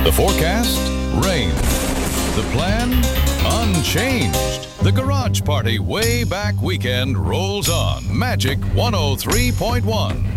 The forecast? Rain. The plan? Unchanged. The Garage Party Way Back Weekend rolls on Magic 103.1.